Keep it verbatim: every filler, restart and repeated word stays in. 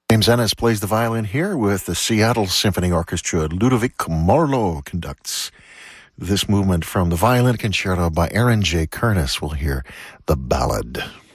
James Ennis plays the violin here with the Seattle Symphony Orchestra. Ludovic Morlot conducts this movement from the Violin Concerto by Aaron J. Kernis. We'll hear the ballad.